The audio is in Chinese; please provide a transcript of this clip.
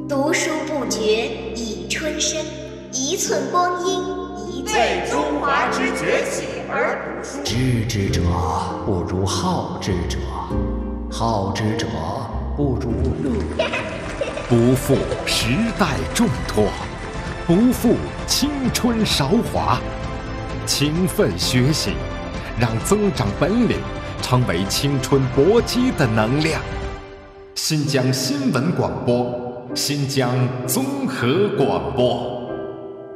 读书不觉已春深，一寸光阴一寸为中华之崛起而读书。 知之者不如好之者，好之者不如乐。 不负时代重托，不负青春韶华。勤奋学习，让增长本领成为青春搏击的能量。新疆新闻广播，新疆综合广播。